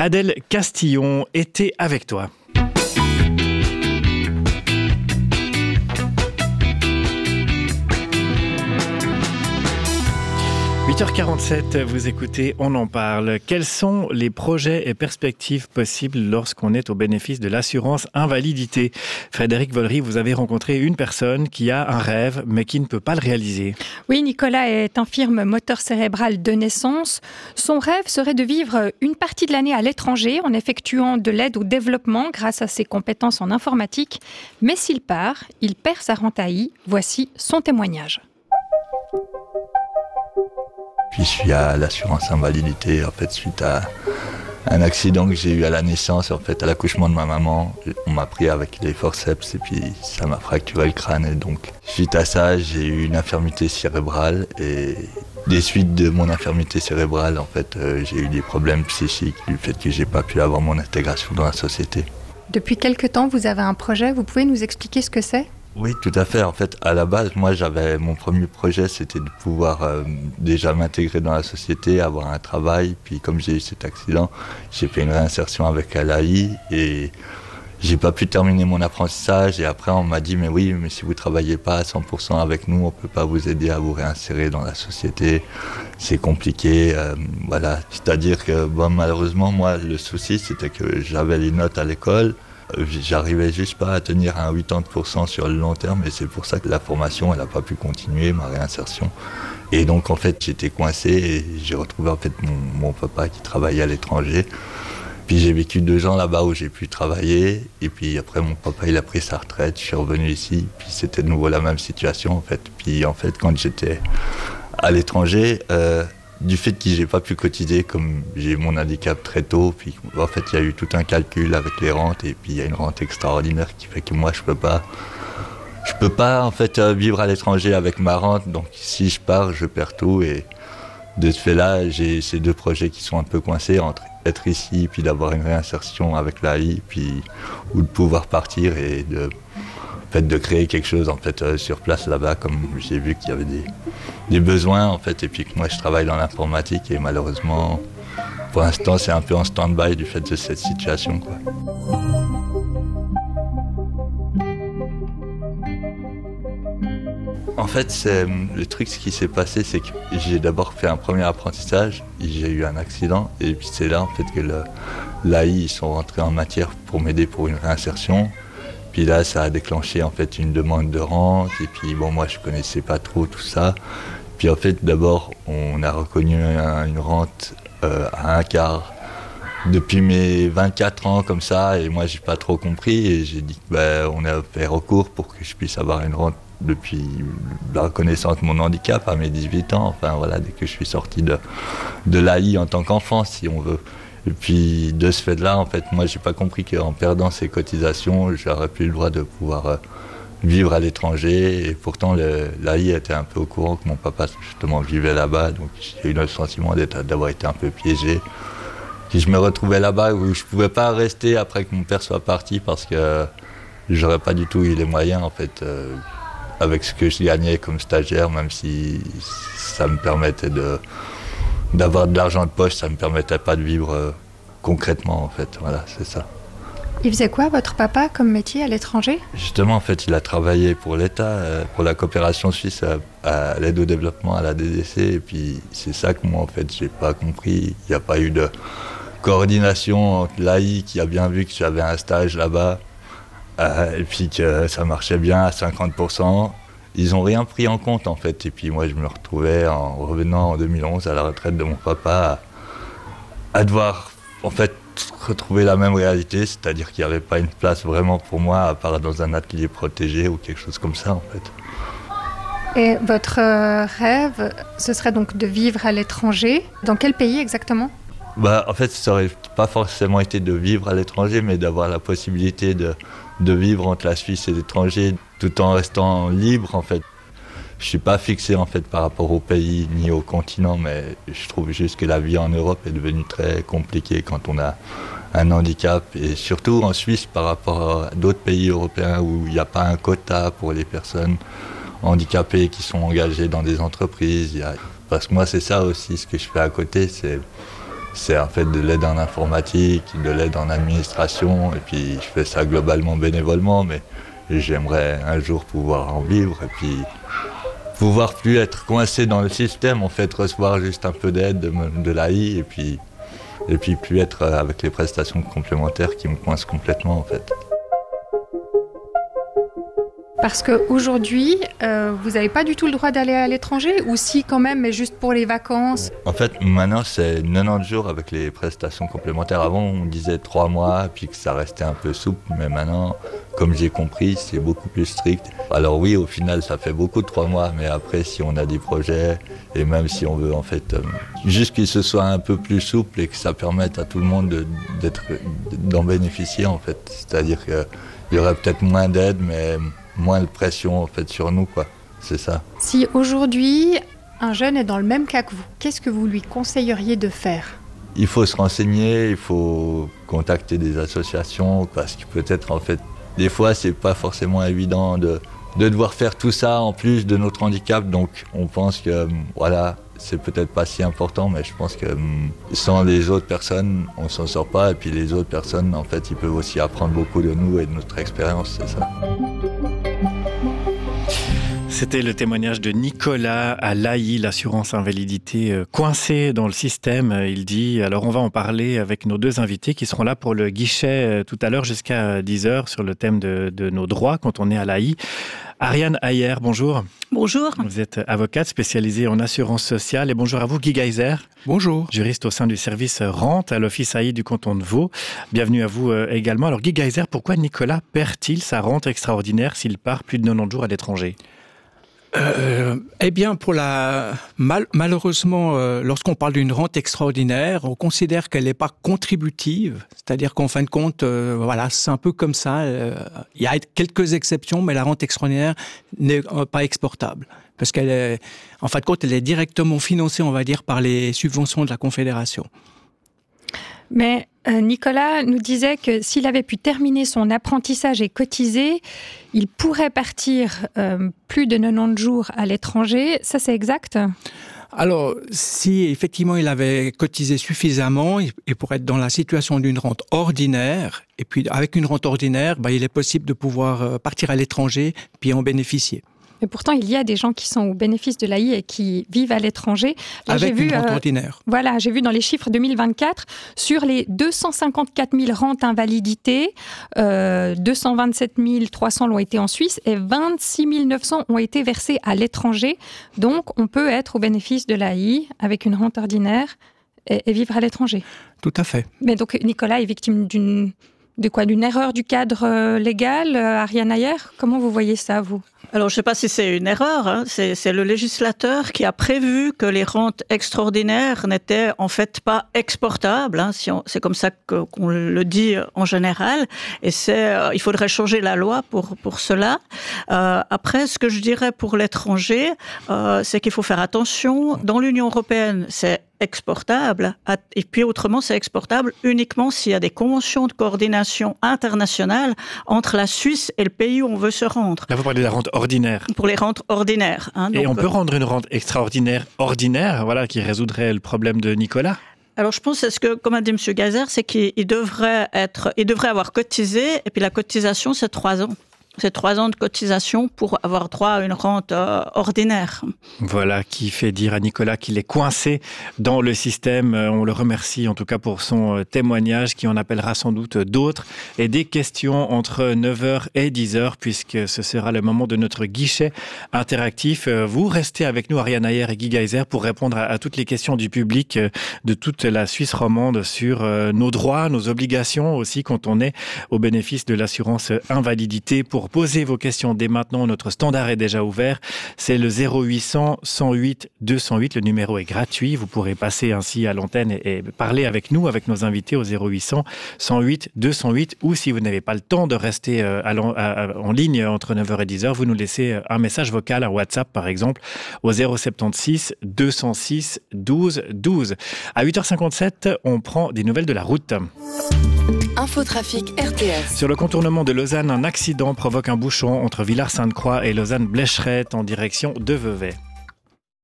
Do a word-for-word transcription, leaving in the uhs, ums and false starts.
Adèle Castillon était avec toi. huit heures quarante-sept, vous écoutez On en parle. Quels sont les projets et perspectives possibles lorsqu'on est au bénéfice de l'assurance invalidité ? Frédéric Vollery, vous avez rencontré une personne qui a un rêve mais qui ne peut pas le réaliser. Oui, Nicolas est infirme moteur cérébral de naissance. Son rêve serait de vivre une partie de l'année à l'étranger en effectuant de l'aide au développement grâce à ses compétences en informatique. Mais s'il part, il perd sa rente A I. Voici son témoignage. Puis je suis à l'assurance invalidité en fait suite à un accident que j'ai eu à la naissance, en fait à l'accouchement de ma maman. On m'a pris avec les forceps et puis ça m'a fracturé le crâne. Et donc suite à ça, j'ai eu une infirmité cérébrale et des suites de mon infirmité cérébrale, en fait, euh, j'ai eu des problèmes psychiques du fait que j'ai pas pu avoir mon intégration dans la société. Depuis quelque temps, vous avez un projet. Vous pouvez nous expliquer ce que c'est ? Oui, tout à fait. En fait, à la base, moi, j'avais mon premier projet, c'était de pouvoir euh, déjà m'intégrer dans la société, avoir un travail. Puis, comme j'ai eu cet accident, j'ai fait une réinsertion avec L A I et j'ai pas pu terminer mon apprentissage. Et après, on m'a dit, mais oui, mais si vous travaillez pas à cent pour cent avec nous, on peut pas vous aider à vous réinsérer dans la société. C'est compliqué, euh, voilà. C'est-à-dire que, bon, malheureusement, moi, le souci, c'était que j'avais les notes à l'école. J'arrivais juste pas à tenir un quatre-vingts pour cent sur le long terme et c'est pour ça que la formation, elle n'a pas pu continuer, ma réinsertion. Et donc, en fait, j'étais coincé et j'ai retrouvé en fait mon, mon papa qui travaillait à l'étranger. Puis j'ai vécu deux ans là-bas où j'ai pu travailler et puis après, mon papa, il a pris sa retraite, je suis revenu ici. Puis c'était de nouveau la même situation, en fait. Puis en fait, quand j'étais à l'étranger, euh, du fait que j'ai pas pu cotiser, comme j'ai eu mon handicap très tôt, puis en fait il y a eu tout un calcul avec les rentes et puis il y a une rente extraordinaire qui fait que moi je peux pas, je peux pas en fait vivre à l'étranger avec ma rente. Donc si je pars, je perds tout et de ce fait-là, j'ai ces deux projets qui sont un peu coincés entre être ici puis d'avoir une réinsertion avec l'A I, puis ou de pouvoir partir et de En fait, de créer quelque chose en fait euh, sur place là-bas, comme j'ai vu qu'il y avait des, des besoins en fait, et puis que moi je travaille dans l'informatique et malheureusement pour l'instant c'est un peu en stand-by du fait de cette situation, quoi. En fait, c'est, le truc ce qui s'est passé, c'est que j'ai d'abord fait un premier apprentissage, j'ai eu un accident et puis c'est là en fait que le, l'A I ils sont rentrés en matière pour m'aider pour une réinsertion. Puis là, ça a déclenché en fait une demande de rente. Et puis bon, moi, je connaissais pas trop tout ça. Puis en fait, d'abord, on a reconnu un, une rente euh, à un quart depuis mes vingt-quatre ans comme ça. Et moi, j'ai pas trop compris. Et j'ai dit que ben, on a fait recours pour que je puisse avoir une rente depuis la reconnaissance de mon handicap à mes dix-huit ans. Enfin voilà, dès que je suis sorti de, de l'A I en tant qu'enfant, si on veut. Et puis de ce fait-là, en fait, moi j'ai pas compris qu'en perdant ces cotisations, j'aurais plus le droit de pouvoir euh, vivre à l'étranger. Et pourtant l'A I était un peu au courant que mon papa justement vivait là-bas, donc j'ai eu le sentiment d'être, d'avoir été un peu piégé. Puis je me retrouvais là-bas où je pouvais pas rester après que mon père soit parti parce que j'aurais pas du tout eu les moyens en fait, euh, avec ce que je gagnais comme stagiaire, même si ça me permettait de d'avoir de l'argent de poche, ça ne me permettait pas de vivre euh, concrètement en fait, voilà, c'est ça. Il faisait quoi votre papa comme métier à l'étranger ? Justement en fait, il a travaillé pour l'État, euh, pour la coopération suisse à, à l'aide au développement, à la D D C, et puis c'est ça que moi en fait j'ai pas compris, il n'y a pas eu de coordination entre l'A I qui a bien vu que j'avais un stage là-bas, euh, et puis que ça marchait bien à cinquante pour cent. Ils n'ont rien pris en compte en fait, et puis moi je me retrouvais en revenant en deux mille onze à la retraite de mon papa à, à devoir en fait retrouver la même réalité, c'est-à-dire qu'il n'y avait pas une place vraiment pour moi à part dans un atelier protégé ou quelque chose comme ça en fait. Et votre rêve, ce serait donc de vivre à l'étranger. Dans quel pays exactement ? Bah, en fait, ça n'aurait pas forcément été de vivre à l'étranger, mais d'avoir la possibilité de, de vivre entre la Suisse et l'étranger, tout en restant libre, en fait. Je ne suis pas fixé, en fait, par rapport au pays ni au continent, mais je trouve juste que la vie en Europe est devenue très compliquée quand on a un handicap, et surtout en Suisse, par rapport à d'autres pays européens où il n'y a pas un quota pour les personnes handicapées qui sont engagées dans des entreprises. Il y a... Parce que moi, c'est ça aussi, ce que je fais à côté, c'est... c'est en fait de l'aide en informatique, de l'aide en administration, et puis je fais ça globalement bénévolement, mais j'aimerais un jour pouvoir en vivre, et puis pouvoir plus être coincé dans le système, en fait, recevoir juste un peu d'aide de, de l'A I, et puis, et puis plus être avec les prestations complémentaires qui me coincent complètement, en fait. Parce qu'aujourd'hui, euh, vous n'avez pas du tout le droit d'aller à l'étranger, ou si quand même, mais juste pour les vacances? En fait, maintenant, c'est quatre-vingt-dix jours avec les prestations complémentaires. Avant, on disait trois mois, puis que ça restait un peu souple. Mais maintenant, comme j'ai compris, c'est beaucoup plus strict. Alors oui, au final, ça fait beaucoup de trois mois. Mais après, si on a des projets, et même si on veut, en fait, euh, juste qu'il se soit un peu plus souple et que ça permette à tout le monde de, d'être, d'en bénéficier, en fait. C'est-à-dire qu'il y aurait peut-être moins d'aide, mais moins de pression en fait sur nous, quoi. C'est ça. Si aujourd'hui un jeune est dans le même cas que vous, qu'est-ce que vous lui conseilleriez de faire? Il faut se renseigner, il faut contacter des associations, parce que peut-être en fait des fois c'est pas forcément évident de, de devoir faire tout ça en plus de notre handicap, donc on pense que voilà, c'est peut-être pas si important, mais je pense que sans les autres personnes, on s'en sort pas, et puis les autres personnes, en fait, ils peuvent aussi apprendre beaucoup de nous et de notre expérience, c'est ça. C'était le témoignage de Nicolas à l'A I, l'assurance invalidité coincée dans le système, il dit. Alors on va en parler avec nos deux invités qui seront là pour le guichet tout à l'heure jusqu'à dix heures sur le thème de, de nos droits quand on est à l'A I. Ariane Ayer, bonjour. Bonjour. Vous êtes avocate spécialisée en assurance sociale, et bonjour à vous Guy Geyser. Bonjour. Juriste au sein du service rente à l'office A I du canton de Vaud. Bienvenue à vous également. Alors Guy Geyser, pourquoi Nicolas perd-il sa rente extraordinaire s'il part plus de quatre-vingt-dix jours à l'étranger ? Euh, eh bien, pour la mal, malheureusement, euh, lorsqu'on parle d'une rente extraordinaire, on considère qu'elle n'est pas contributive, c'est-à-dire qu'en fin de compte, euh, voilà, c'est un peu comme ça. Euh, il y a quelques exceptions, mais la rente extraordinaire n'est pas exportable, parce qu'elle est, en fin de compte, elle est directement financée, on va dire, par les subventions de la Confédération. Mais euh, Nicolas nous disait que s'il avait pu terminer son apprentissage et cotiser, il pourrait partir euh, plus de quatre-vingt-dix jours à l'étranger. Ça, c'est exact ? Alors, si effectivement il avait cotisé suffisamment et pour être dans la situation d'une rente ordinaire, et puis avec une rente ordinaire, bah, il est possible de pouvoir partir à l'étranger puis en bénéficier. Mais pourtant, il y a des gens qui sont au bénéfice de l'A I et qui vivent à l'étranger. Là, avec j'ai une vu, rente euh, ordinaire. Voilà, j'ai vu dans les chiffres deux mille vingt-quatre, sur les deux cent cinquante-quatre mille rentes invalidité, euh, deux cent vingt-sept mille trois cents l'ont été en Suisse et vingt-six mille neuf cents ont été versées à l'étranger. Donc, on peut être au bénéfice de l'A I avec une rente ordinaire et, et vivre à l'étranger. Tout à fait. Mais donc, Nicolas est victime d'une, de quoi, d'une erreur du cadre euh, légal. Euh, Ariane Ayer, comment vous voyez ça, vous ? Alors, je ne sais pas si c'est une erreur, hein. c'est, c'est le législateur qui a prévu que les rentes extraordinaires n'étaient en fait pas exportables, hein, si on, c'est comme ça que, qu'on le dit en général, et c'est, euh, il faudrait changer la loi pour, pour cela. Euh, après, ce que je dirais pour l'étranger, euh, c'est qu'il faut faire attention. Dans l'Union européenne, c'est exportable, et puis autrement, c'est exportable uniquement s'il y a des conventions de coordination internationale entre la Suisse et le pays où on veut se rendre. Là, vous parlez de la rente ordinaire. Pour les rentes ordinaires. Hein, et donc, on peut rendre une rente extraordinaire ordinaire, voilà, qui résoudrait le problème de Nicolas ? Alors, je pense que ce que, comme a dit M. Geyser, c'est qu'il devrait être, il devrait avoir cotisé, et puis la cotisation, c'est trois ans. C'est trois ans de cotisation pour avoir droit à une rente euh, ordinaire. Voilà, qui fait dire à Nicolas qu'il est coincé dans le système. On le remercie en tout cas pour son témoignage, qui en appellera sans doute d'autres. Et des questions entre neuf heures et dix heures, puisque ce sera le moment de notre guichet interactif. Vous restez avec nous, Ariane Ayer et Guy Geyser, pour répondre à, à toutes les questions du public de toute la Suisse romande sur nos droits, nos obligations aussi quand on est au bénéfice de l'assurance invalidité. Pour poser vos questions dès maintenant, notre standard est déjà ouvert. C'est le zéro huit cents cent huit deux cent huit. Le numéro est gratuit. Vous pourrez passer ainsi à l'antenne et, et parler avec nous, avec nos invités au zéro huit cents cent huit deux cent huit. Ou si vous n'avez pas le temps de rester à, à, à, en ligne entre neuf heures et dix heures, vous nous laissez un message vocal, un WhatsApp par exemple, au zéro sept six deux cent six douze douze. À huit heures cinquante-sept, on prend des nouvelles de la route. Infotrafic R T S. Sur le contournement de Lausanne, un accident provoque un bouchon entre Villars-Sainte-Croix et Lausanne-Blécherette en direction de Vevey.